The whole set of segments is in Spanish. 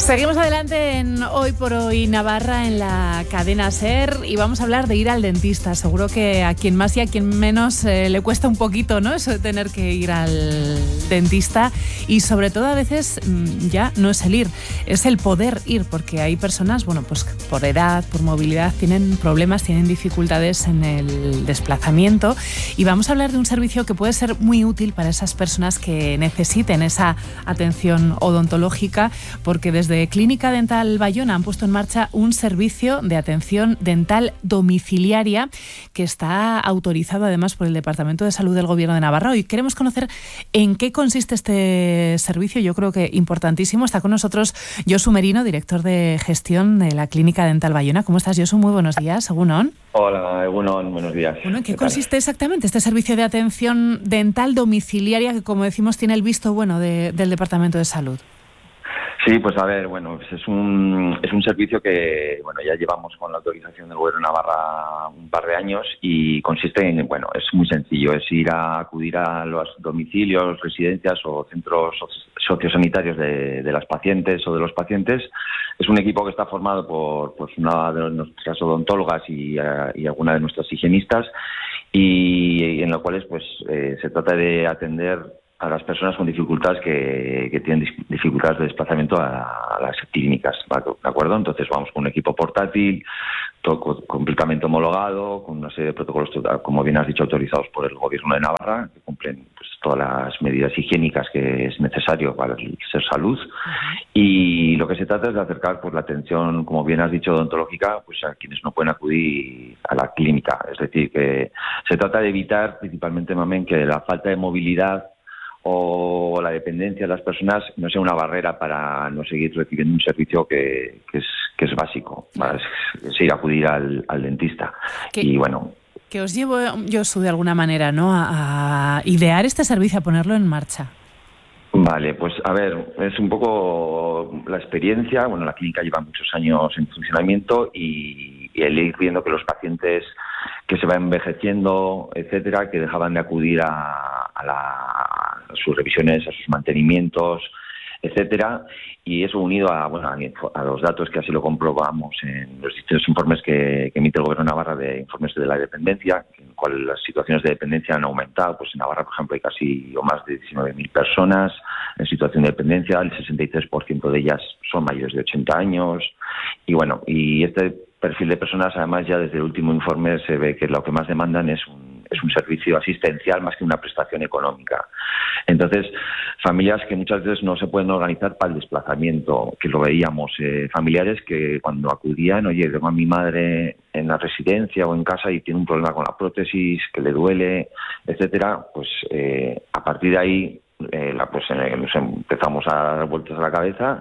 Seguimos adelante en Hoy por Hoy Navarra en la cadena SER y vamos a hablar de ir al dentista. Seguro que a quien más y a quien menos le cuesta un poquito, ¿no? Eso de tener que ir al dentista y sobre todo a veces ya no es el ir, es el poder ir, porque hay personas, bueno, pues por edad, por movilidad, tienen problemas, tienen dificultades en el desplazamiento y vamos a hablar de un servicio que puede ser muy útil para esas personas que necesiten esa atención odontológica, porque desde Clínica Dental Bayona han puesto en marcha un servicio de atención dental domiciliaria que está autorizado además por el Departamento de Salud del Gobierno de Navarra. Hoy queremos conocer en qué consiste este servicio, yo creo que importantísimo. Está con nosotros Josu Merino, director de gestión de la Clínica Dental Bayona. ¿Cómo estás, Josu? Muy buenos días. Egunon. Hola, Egunon, buenos días. Bueno, ¿en qué consiste exactamente este servicio de atención dental domiciliaria que, como decimos, tiene el visto bueno del Departamento de Salud? Sí, pues a ver, bueno, es un servicio que, bueno, ya llevamos con la autorización del Gobierno de Navarra un par de años y consiste en, bueno, es muy sencillo, es acudir a los domicilios, residencias o centros sociosanitarios de las pacientes o de los pacientes. Es un equipo que está formado por una de nuestras odontólogas y alguna de nuestras higienistas y en lo cual pues se trata de atender a las personas con dificultades que tienen dificultades de desplazamiento a las clínicas, ¿de acuerdo? Entonces vamos con un equipo portátil, todo completamente homologado, con una serie de protocolos, como bien has dicho, autorizados por el Gobierno de Navarra, que cumplen pues todas las medidas higiénicas que es necesario para el ser salud. Y lo que se trata es de acercar pues la atención, como bien has dicho, odontológica, pues a quienes no pueden acudir a la clínica. Es decir, que se trata de evitar principalmente, Mamen, que la falta de movilidad o la dependencia de las personas no sea una barrera para no seguir recibiendo un servicio que es básico, es ir a acudir al dentista. Y bueno, que os llevo, Josu, de alguna manera, ¿no?, a idear este servicio, a ponerlo en marcha. Vale, pues a ver, es un poco la experiencia. Bueno, la clínica lleva muchos años en funcionamiento y el ir viendo que los pacientes que se van envejeciendo, etcétera, que dejaban de acudir a sus revisiones, a sus mantenimientos, etcétera, y eso unido a los datos que así lo comprobamos en los distintos informes que emite el Gobierno de Navarra, de informes de la dependencia, en cual las situaciones de dependencia han aumentado. Pues en Navarra, por ejemplo, hay casi o más de 19.000 personas en situación de dependencia, el 63% de ellas son mayores de 80 años, y bueno, y este perfil de personas, además, ya desde el último informe se ve que lo que más demandan es un servicio asistencial más que una prestación económica. Entonces, familias que muchas veces no se pueden organizar para el desplazamiento, que lo veíamos, familiares que cuando acudían, oye, tengo a mi madre en la residencia o en casa y tiene un problema con la prótesis, que le duele, etcétera, pues a partir de ahí nos empezamos a dar vueltas a la cabeza.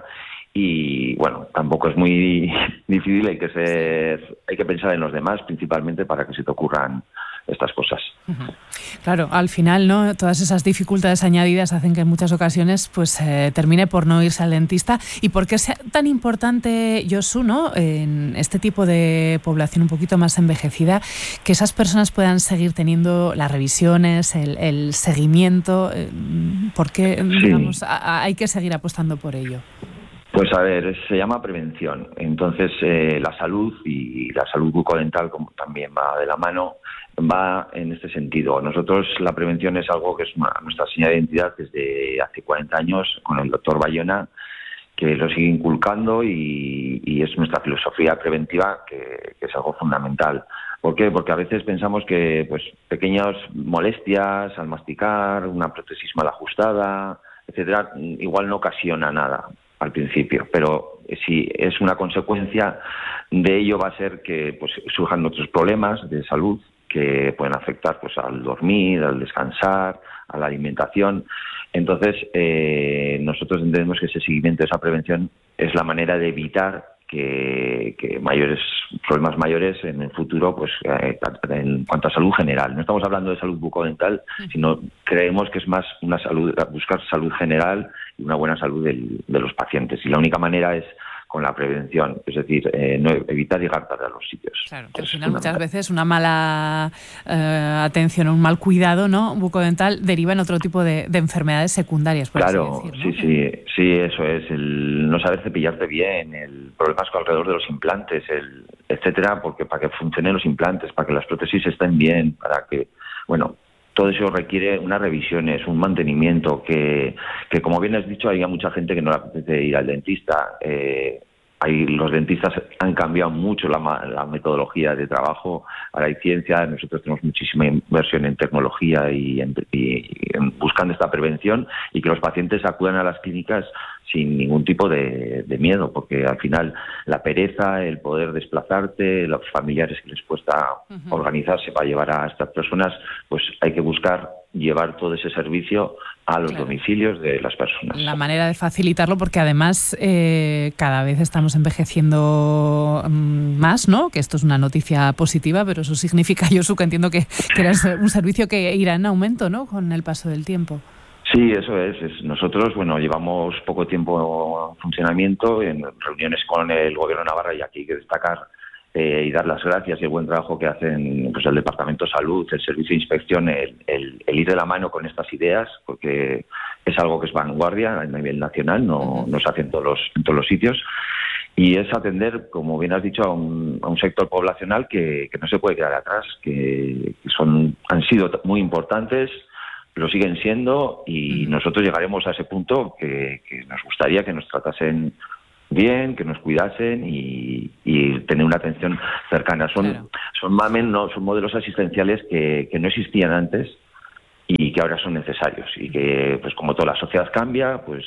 Y bueno, tampoco es muy difícil, hay que pensar en los demás principalmente para que se te ocurran estas cosas. Claro, al final, ¿no?, todas esas dificultades añadidas hacen que en muchas ocasiones pues termine por no irse al dentista. ¿Y por qué es tan importante, Josu, ¿no?, en este tipo de población un poquito más envejecida, que esas personas puedan seguir teniendo las revisiones, el seguimiento? ¿Por qué, digamos, hay que seguir apostando por ello? Pues a ver, se llama prevención. Entonces, la salud y la salud bucodental, como también va de la mano, va en este sentido. Nosotros, la prevención es algo que es nuestra señal de identidad desde hace 40 años con el doctor Bayona, que lo sigue inculcando y es nuestra filosofía preventiva, que es algo fundamental. ¿Por qué? Porque a veces pensamos que pues pequeñas molestias al masticar, una prótesis mal ajustada, etcétera, igual no ocasiona nada al principio, pero si es una consecuencia de ello va a ser que pues surjan otros problemas de salud que pueden afectar pues al dormir, al descansar, a la alimentación. Entonces nosotros entendemos que ese seguimiento, esa prevención es la manera de evitar que problemas mayores en el futuro, pues en cuanto a salud general. No estamos hablando de salud bucodental, sino creemos que es más una salud, buscar salud general y una buena salud de los pacientes. Y la única manera es la prevención, es decir, no evitar llegar tarde a los sitios. Claro, que al final muchas veces una mala atención o un mal cuidado, ¿no?, bucodental deriva en otro tipo de enfermedades secundarias, por así decir, ¿no? Sí, eso es, el no saber cepillarte bien, el problemas alrededor de los implantes, etcétera, porque para que funcionen los implantes, para que las prótesis estén bien, para que, bueno, todo eso requiere unas revisiones, un mantenimiento, que como bien has dicho, hay mucha gente que no le apetece ir al dentista. Los dentistas han cambiado mucho la metodología de trabajo. Ahora hay ciencia, nosotros tenemos muchísima inversión en tecnología y en buscando esta prevención, y que los pacientes acudan a las clínicas sin ningún tipo de miedo, porque al final la pereza, el poder desplazarte, los familiares que les cuesta organizarse para llevar a estas personas, pues hay que buscar llevar todo ese servicio a los domicilios de las personas. La manera de facilitarlo, porque además cada vez estamos envejeciendo más, ¿no? Que esto es una noticia positiva, pero eso significa, Josu, que entiendo que era un servicio que irá en aumento, ¿no?, con el paso del tiempo. Sí, eso es. Nosotros, llevamos poco tiempo en funcionamiento, en reuniones con el Gobierno de Navarra, y aquí hay que destacar y dar las gracias y el buen trabajo que hacen, pues, el Departamento de Salud, el Servicio de Inspección, el ir de la mano con estas ideas, porque es algo que es vanguardia a nivel nacional, no se hace en todos los sitios, y es atender, como bien has dicho, a un sector poblacional que no se puede quedar atrás, que han sido muy importantes, lo siguen siendo, y nosotros llegaremos a ese punto que nos gustaría que nos tratasen bien, que nos cuidasen y tener una atención cercana. Son modelos asistenciales que no existían antes y que ahora son necesarios, y que, pues como toda la sociedad cambia, pues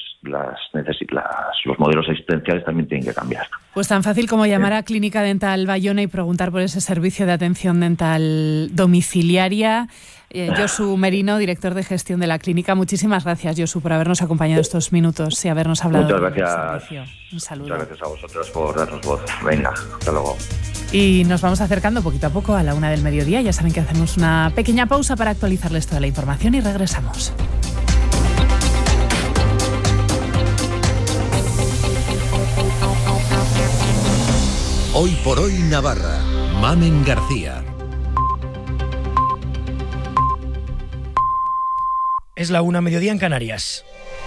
los modelos asistenciales también tienen que cambiar. Pues tan fácil como llamar a Clínica Dental Bayona y preguntar por ese servicio de atención dental domiciliaria. Josu Merino, director de gestión de la clínica. Muchísimas gracias, Josu, por habernos acompañado estos minutos y habernos hablado. Muchas gracias. Del servicio. Un saludo. Muchas gracias a vosotros por darnos voz. Venga, hasta luego. Y nos vamos acercando poquito a poco a la 1 del mediodía. Ya saben que hacemos una pequeña pausa para actualizarles toda la información y regresamos. Hoy por hoy Navarra. Mamen García. Es la 1, mediodía en Canarias.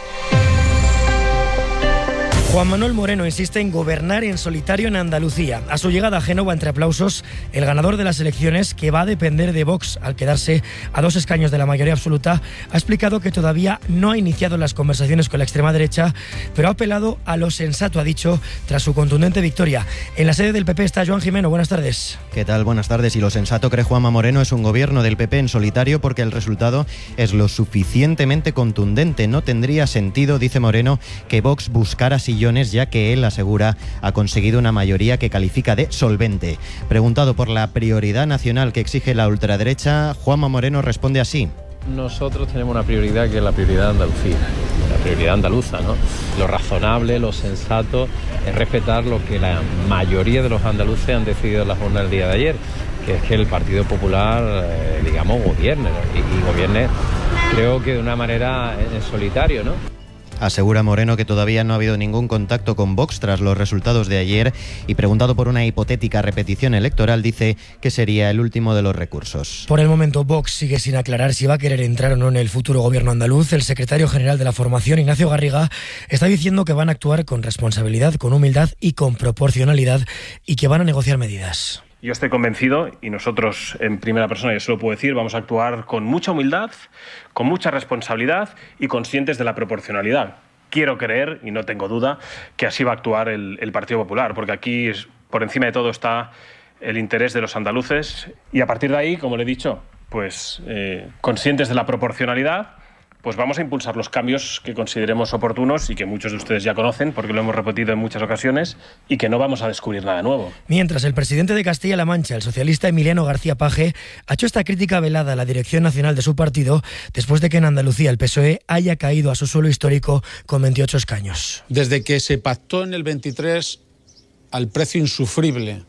Juan Manuel Moreno insiste en gobernar en solitario en Andalucía. A su llegada a Génova, entre aplausos, el ganador de las elecciones, que va a depender de Vox al quedarse a 2 escaños de la mayoría absoluta, ha explicado que todavía no ha iniciado las conversaciones con la extrema derecha, pero ha apelado a lo sensato, ha dicho, tras su contundente victoria. En la sede del PP está Joan Jimeno. Buenas tardes. ¿Qué tal? Buenas tardes. Y lo sensato, cree Juanma Moreno, es un gobierno del PP en solitario, porque el resultado es lo suficientemente contundente. No tendría sentido, dice Moreno, que Vox buscara sillones, ya que él asegura ha conseguido una mayoría que califica de solvente. Preguntado por la prioridad nacional que exige la ultraderecha, Juanma Moreno responde así. Nosotros tenemos una prioridad que es la prioridad de Andalucía, la prioridad andaluza, ¿no? Lo razonable, lo sensato es respetar lo que la mayoría de los andaluces han decidido en la jornada del día de ayer, que es que el Partido Popular, gobierne, ¿no? y gobierne, creo que de una manera en solitario, ¿no? Asegura Moreno que todavía no ha habido ningún contacto con Vox tras los resultados de ayer, y preguntado por una hipotética repetición electoral, dice que sería el último de los recursos. Por el momento, Vox sigue sin aclarar si va a querer entrar o no en el futuro gobierno andaluz. El secretario general de la formación, Ignacio Garriga, está diciendo que van a actuar con responsabilidad, con humildad y con proporcionalidad, y que van a negociar medidas. Yo estoy convencido, y nosotros en primera persona, yo se lo puedo decir, vamos a actuar con mucha humildad, con mucha responsabilidad y conscientes de la proporcionalidad. Quiero creer, y no tengo duda, que así va a actuar el Partido Popular, porque aquí por encima de todo está el interés de los andaluces, y a partir de ahí, como le he dicho, pues conscientes de la proporcionalidad, pues vamos a impulsar los cambios que consideremos oportunos y que muchos de ustedes ya conocen, porque lo hemos repetido en muchas ocasiones, y que no vamos a descubrir nada nuevo. Mientras, el presidente de Castilla-La Mancha, el socialista Emiliano García Paje, ha hecho esta crítica velada a la dirección nacional de su partido después de que en Andalucía el PSOE haya caído a su suelo histórico con 28 escaños. Desde que se pactó en el 23 al precio insufrible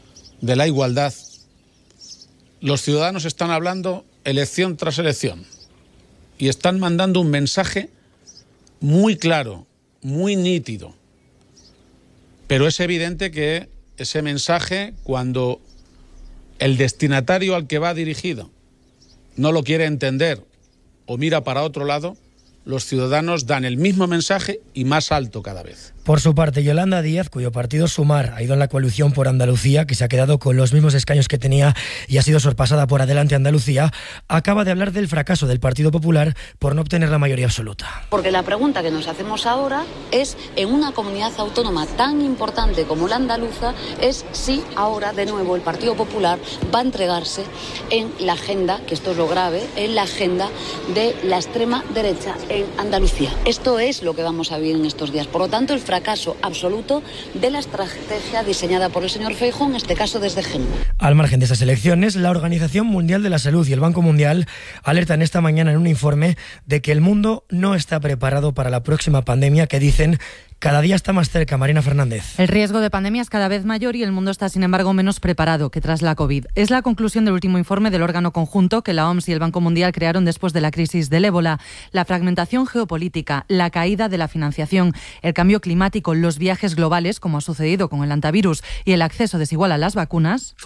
de la igualdad, los ciudadanos están hablando elección tras elección. Y están mandando un mensaje muy claro, muy nítido. Pero es evidente que ese mensaje, cuando el destinatario al que va dirigido no lo quiere entender o mira para otro lado, los ciudadanos dan el mismo mensaje y más alto cada vez. Por su parte, Yolanda Díaz, cuyo partido Sumar ha ido en la coalición por Andalucía, que se ha quedado con los mismos escaños que tenía y ha sido sorpasada por Adelante Andalucía, acaba de hablar del fracaso del Partido Popular por no obtener la mayoría absoluta. Porque la pregunta que nos hacemos ahora es, en una comunidad autónoma tan importante como la andaluza, es si ahora de nuevo el Partido Popular va a entregarse en la agenda, que esto es lo grave, en la agenda de la extrema derecha en Andalucía. Esto es lo que vamos a vivir en estos días. Por lo tanto, el fracaso absoluto de la estrategia diseñada por el señor Feijóo, en este caso desde Génova. Al margen de estas elecciones, la Organización Mundial de la Salud y el Banco Mundial alertan esta mañana en un informe de que el mundo no está preparado para la próxima pandemia que dicen cada día está más cerca. Marina Fernández. El riesgo de pandemia es cada vez mayor y el mundo está, sin embargo, menos preparado que tras la COVID. Es la conclusión del último informe del órgano conjunto que la OMS y el Banco Mundial crearon después de la crisis del ébola. La fragmentación geopolítica, la caída de la financiación, el cambio climático, los viajes globales, como ha sucedido con el antivirus, y el acceso desigual a las vacunas.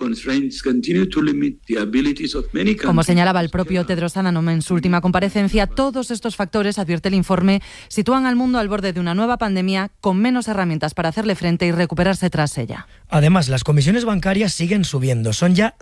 Como señalaba el propio Tedros Adhanom en su última comparecencia, todos estos factores, advierte el informe, sitúan al mundo al borde de una nueva pandemia con menos herramientas para hacerle frente y recuperarse tras ella. Además, las comisiones bancarias siguen subiendo. Son ya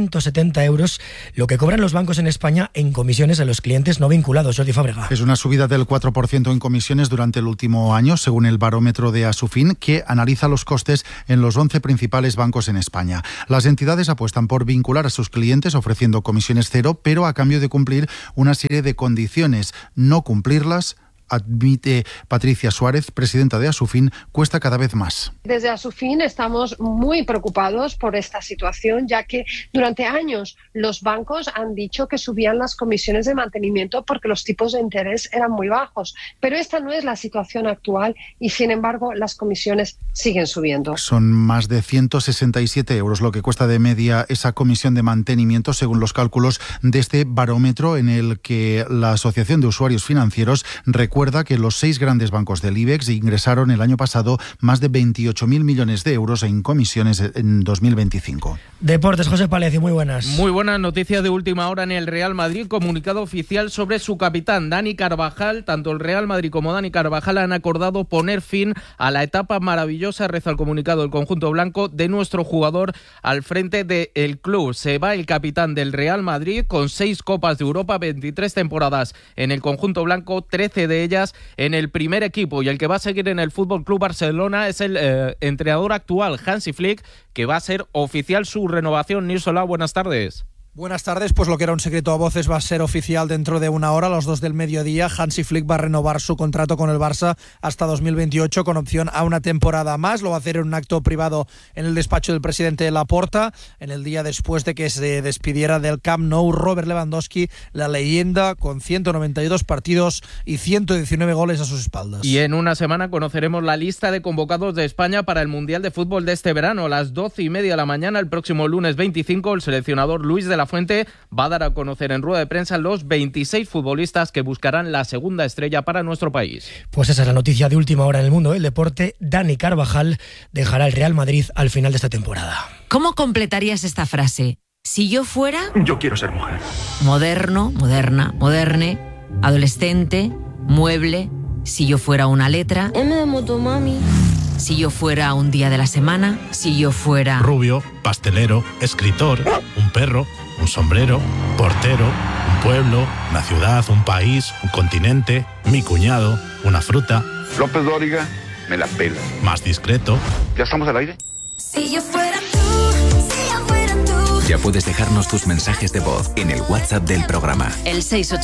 170 euros lo que cobran los bancos en España en comisiones a los clientes no vinculados. Jordi Fábrega. Es una subida del 4% en comisiones durante el último año, según el barómetro de Asufin, que analiza los costes en los 11 principales bancos en España. Las entidades apuestan por vincular a sus clientes ofreciendo comisiones cero, pero a cambio de cumplir una serie de condiciones. No cumplirlas, admite Patricia Suárez, presidenta de Asufin, cuesta cada vez más. Desde Asufin estamos muy preocupados por esta situación, ya que durante años los bancos han dicho que subían las comisiones de mantenimiento porque los tipos de interés eran muy bajos. Pero esta no es la situación actual y, sin embargo, las comisiones siguen subiendo. Son más de 167 euros lo que cuesta de media esa comisión de mantenimiento, según los cálculos de este barómetro en el que la Asociación de Usuarios Financieros recuerda que los 6 grandes bancos del IBEX ingresaron el año pasado más de 28.000 millones de euros en comisiones en 2025. Deportes, José Palecio, muy buenas. Muy buenas noticias de última hora en el Real Madrid. Comunicado oficial sobre su capitán, Dani Carvajal. Tanto el Real Madrid como Dani Carvajal han acordado poner fin a la etapa maravillosa, reza el comunicado del conjunto blanco, de nuestro jugador al frente del club. Se va el capitán del Real Madrid con 6 Copas de Europa, 23 temporadas en el conjunto blanco, 13 de ellas en el primer equipo, y el que va a seguir en el FC Barcelona es el entrenador actual, Hansi Flick, que va a ser oficial su renovación. Nirsola, buenas tardes. Buenas tardes, pues lo que era un secreto a voces va a ser oficial dentro de una hora, a las 2 del mediodía. Hansi Flick va a renovar su contrato con el Barça hasta 2028 con opción a una temporada más. Lo va a hacer en un acto privado en el despacho del presidente Laporta, en el día después de que se despidiera del Camp Nou Robert Lewandowski, la leyenda con 192 partidos y 119 goles a sus espaldas. Y en una semana conoceremos la lista de convocados de España para el Mundial de Fútbol de este verano. A las 12:30 de la mañana, el próximo lunes 25, el seleccionador Luis de la Fuente va a dar a conocer en rueda de prensa los 26 futbolistas que buscarán la segunda estrella para nuestro país. Pues esa es la noticia de última hora en el mundo del deporte. Dani Carvajal dejará el Real Madrid al final de esta temporada. ¿Cómo completarías esta frase? Si yo fuera... Yo quiero ser mujer. Moderno, moderna, moderne, adolescente, mueble. Si yo fuera una letra... M de motomami. Si yo fuera un día de la semana. Si yo fuera... Rubio, pastelero, escritor, un perro, un sombrero, portero, un pueblo, una ciudad, un país, un continente, mi cuñado, una fruta. López Dóriga, me la pela. Más discreto. ¿Ya estamos al aire? Si yo fuera tú, si yo fuera tú. Ya puedes dejarnos tus mensajes de voz en el WhatsApp del programa. El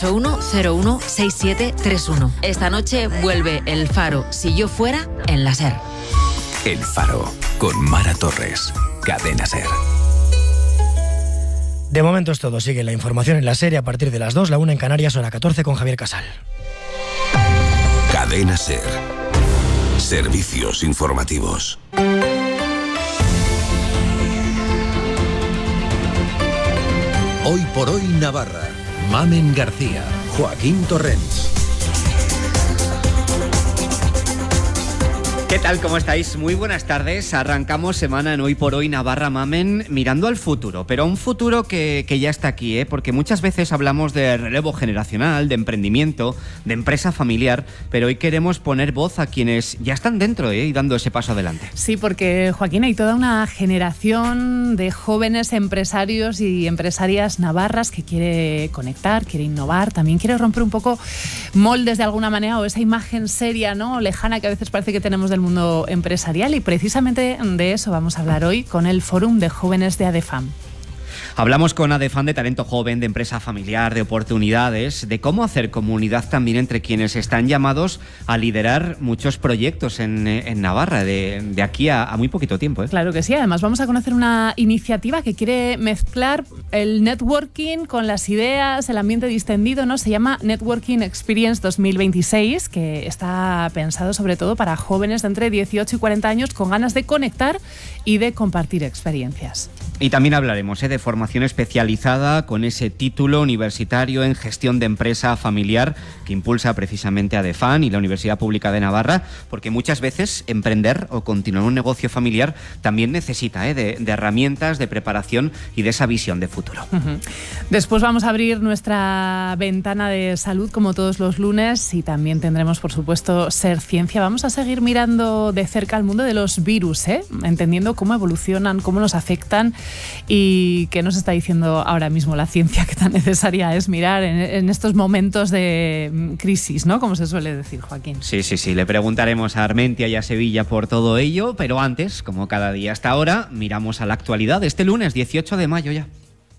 681-016731. Esta noche vuelve El Faro, Si yo fuera, en la SER. El Faro, con Mara Torres. Cadena SER. De momento es todo. Sigue la información en la serie a partir de las 2, la 1 en Canarias, hora 14 con Javier Casal. Cadena SER. Servicios informativos. Hoy por hoy Navarra. Mamen García, Joaquín Torrents. ¿Qué tal? ¿Cómo estáis? Muy buenas tardes. Arrancamos semana en Hoy por Hoy Navarra Mamen mirando al futuro, pero a un futuro que ya está aquí, porque muchas veces hablamos de relevo generacional, de emprendimiento, de empresa familiar, pero hoy queremos poner voz a quienes ya están dentro y dando ese paso adelante. Sí, porque Joaquín, hay toda una generación de jóvenes empresarios y empresarias navarras que quiere conectar, quiere innovar, también quiere romper un poco moldes de alguna manera o esa imagen seria, ¿no?, lejana que a veces parece que tenemos del mundo empresarial, y precisamente de eso vamos a hablar hoy con el Fórum de Jóvenes de ADEFAM. Hablamos con ADEFAM de talento joven, de empresa familiar, de oportunidades, de cómo hacer comunidad también entre quienes están llamados a liderar muchos proyectos en Navarra de aquí a muy poquito tiempo. Claro que sí, además vamos a conocer una iniciativa que quiere mezclar el networking con las ideas, el ambiente distendido, ¿no? Se llama Networking Experience 2026, que está pensado sobre todo para jóvenes de entre 18 y 40 años con ganas de conectar y de compartir experiencias. Y también hablaremos de formación especializada con ese título universitario en gestión de empresa familiar que impulsa precisamente ADEFAM y la Universidad Pública de Navarra, porque muchas veces emprender o continuar un negocio familiar también necesita de herramientas, de preparación y de esa visión de futuro. Después vamos a abrir nuestra ventana de salud como todos los lunes y también tendremos, por supuesto, Ser Ciencia. Vamos a seguir mirando de cerca el mundo de los virus, entendiendo cómo evolucionan, cómo nos afectan y qué nos está diciendo ahora mismo la ciencia, que tan necesaria es mirar en estos momentos de crisis, ¿no?, como se suele decir, Joaquín. Sí, le preguntaremos a Armentia y a Sevilla por todo ello, pero antes, como cada día hasta ahora, miramos a la actualidad este lunes 18 de mayo ya.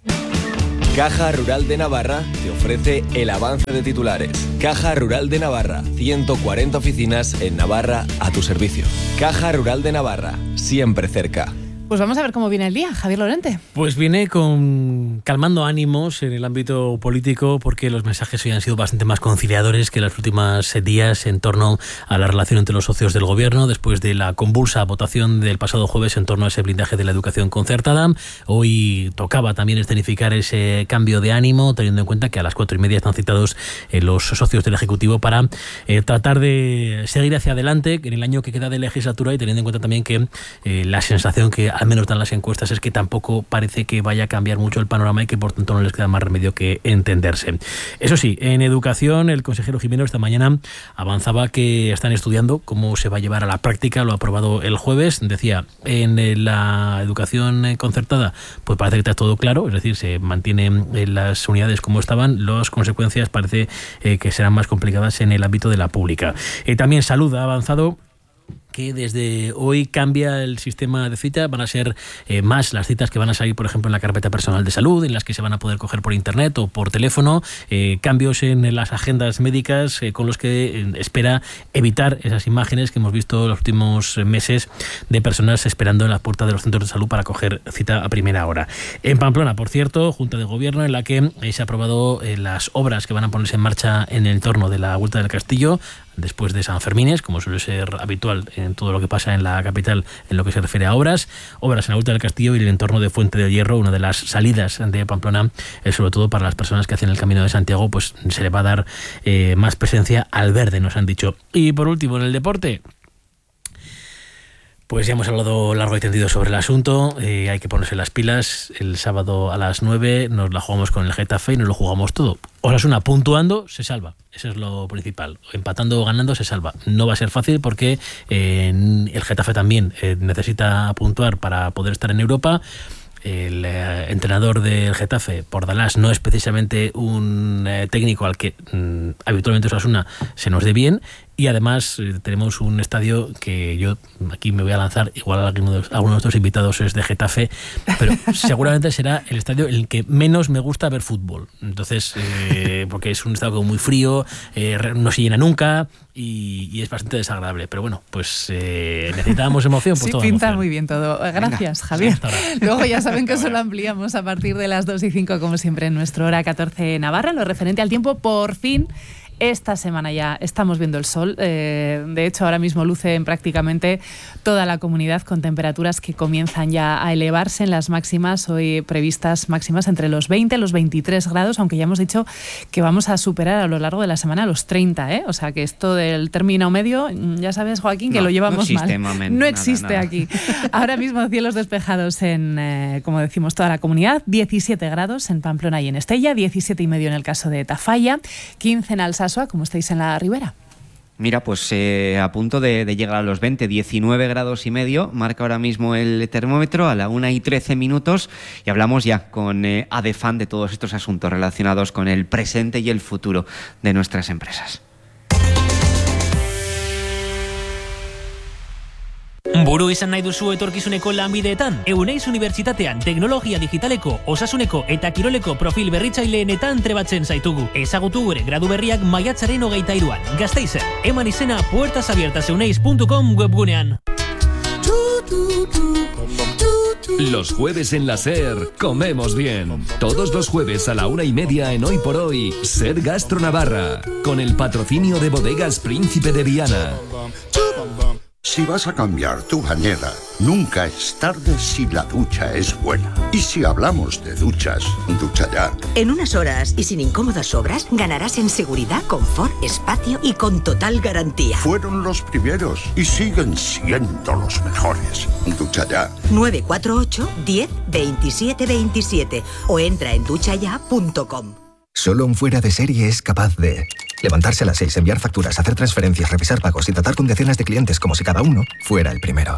Caja Rural de Navarra te ofrece el avance de titulares. Caja Rural de Navarra, 140 oficinas en Navarra a tu servicio. Caja Rural de Navarra, siempre cerca. Pues vamos a ver cómo viene el día, Javier Lorente. Pues viene calmando ánimos en el ámbito político, porque los mensajes hoy han sido bastante más conciliadores que los últimos días en torno a la relación entre los socios del gobierno, después de la convulsa votación del pasado jueves en torno a ese blindaje de la educación concertada. Hoy tocaba también escenificar ese cambio de ánimo, teniendo en cuenta que a las 4:30 están citados los socios del Ejecutivo para tratar de seguir hacia adelante en el año que queda de legislatura, y teniendo en cuenta también que la sensación que al menos dan las encuestas es que tampoco parece que vaya a cambiar mucho el panorama y que por tanto no les queda más remedio que entenderse. Eso sí, en educación el consejero Jimeno esta mañana avanzaba que están estudiando cómo se va a llevar a la práctica lo aprobado el jueves. Decía, en la educación concertada pues parece que está todo claro, es decir, se mantienen las unidades como estaban. Las consecuencias parece que serán más complicadas en el ámbito de la pública. También Salud ha avanzado que desde hoy cambia el sistema de cita. Van a ser más las citas que van a salir, por ejemplo, en la carpeta personal de salud, en las que se van a poder coger por internet o por teléfono. Cambios en las agendas médicas con los que espera evitar esas imágenes que hemos visto los últimos meses de personas esperando en la puerta de los centros de salud para coger cita a primera hora. En Pamplona, por cierto, Junta de Gobierno en la que se ha aprobado las obras que van a ponerse en marcha en el entorno de la Huerta del Castillo después de San Fermines, como suele ser habitual en todo lo que pasa en la capital en lo que se refiere a obras en la Huerta del Castillo y el entorno de Fuente del Hierro. Una de las salidas de Pamplona es sobre todo para las personas que hacen el Camino de Santiago, pues se le va a dar más presencia al verde, nos han dicho. Y por último, en el deporte, pues ya hemos hablado largo y tendido sobre el asunto. Hay que ponerse las pilas. El sábado a las 9 nos la jugamos con el Getafe y nos lo jugamos todo. Osasuna puntuando se salva, eso es lo principal. Empatando o ganando se salva. No va a ser fácil porque el Getafe también necesita puntuar para poder estar en Europa. El entrenador del Getafe, Bordalás, no es precisamente un técnico al que habitualmente Osasuna se nos dé bien. Y además tenemos un estadio que yo aquí me voy a lanzar, igual alguno de nuestros invitados es de Getafe, pero seguramente será el estadio en el que menos me gusta ver fútbol. Entonces, porque es un estadio muy frío, no se llena nunca y es bastante desagradable. Pero bueno, pues necesitábamos emoción. Pues sí, pinta emoción. Muy bien todo. Gracias, Javier. Luego ya saben que eso lo ampliamos a partir de las 2:05, como siempre, en nuestro Hora 14 Navarra. Lo referente al tiempo, por fin Esta semana ya estamos viendo el sol. De hecho, ahora mismo luce en prácticamente toda la comunidad con temperaturas que comienzan ya a elevarse en las máximas. Hoy previstas máximas entre los 20 y los 23 grados, aunque ya hemos dicho que vamos a superar a lo largo de la semana los 30, ¿eh? O sea que esto del término medio, ya sabes, Joaquín, que lo llevamos no existe, mal. Mamen, No existe nada. aquí. Ahora mismo cielos despejados en, como decimos, toda la comunidad. 17 grados en Pamplona y en Estella, 17,5 en el caso de Tafalla, 15 en Alsasua, como estáis en la Ribera. Mira, pues a punto de llegar a los 20, 19 grados y medio, marca ahora mismo el termómetro a la 1:13 y hablamos ya con Adefan de todos estos asuntos relacionados con el presente y el futuro de nuestras empresas. Buru izan nahi duzu etorkizuneko lanbideetan? Euneiz Unibertsitatean teknologia digitaleko, osasuneko eta kiroleko profil berritzaileenetan trebatzen zaitugu. Ezagutu gure gradu berriak maiatzaren 23an. Gasteizen, eman izena puertasabiertaseuneiz.com webgunean. Los jueves en la SER comemos bien. Todos los jueves a la 1:30 en Hoy por Hoy, SER Gastro Navarra, con el patrocinio de Bodegas Príncipe de Viana. Si vas a cambiar tu bañera, nunca es tarde si la ducha es buena. Y si hablamos de duchas, Ducha Ya. En unas horas y sin incómodas obras, ganarás en seguridad, confort, espacio y con total garantía. Fueron los primeros y siguen siendo los mejores. Ducha Ya. 948 10 27 27 o entra en duchaya.com. Solo un fuera de serie es capaz de levantarse a las 6, enviar facturas, hacer transferencias, revisar pagos y tratar con decenas de clientes como si cada uno fuera el primero.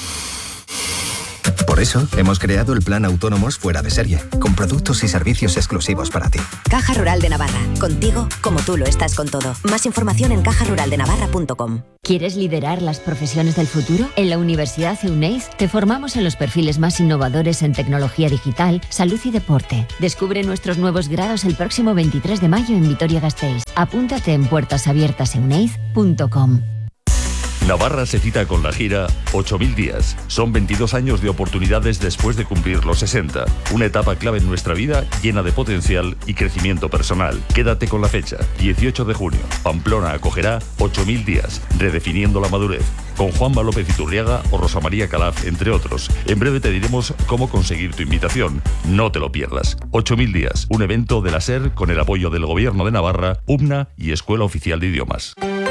Por eso, hemos creado el plan Autónomos Fuera de Serie, con productos y servicios exclusivos para ti. Caja Rural de Navarra. Contigo como tú lo estás con todo. Más información en cajaruraldenavarra.com. ¿Quieres liderar las profesiones del futuro? En la Universidad Euneiz te formamos en los perfiles más innovadores en tecnología digital, salud y deporte. Descubre nuestros nuevos grados el próximo 23 de mayo en Vitoria-Gasteiz. Apúntate en puertasabiertaseuneiz.com. Navarra se cita con la gira 8000 días. Son 22 años de oportunidades después de cumplir los 60. Una etapa clave en nuestra vida llena de potencial y crecimiento personal. Quédate con la fecha, 18 de junio. Pamplona acogerá 8000 días, redefiniendo la madurez. Con Juanma López Iturriaga o Rosa María Calaf, entre otros. En breve te diremos cómo conseguir tu invitación. No te lo pierdas. 8000 días, un evento de la SER con el apoyo del Gobierno de Navarra, UMNA y Escuela Oficial de Idiomas.